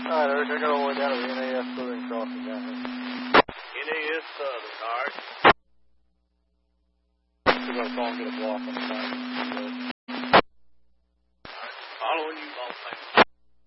Alright, Eric, I got all the way down to the NAS Southern crossing down here. NAS Southern, alright. We're going to call and get a block on the side.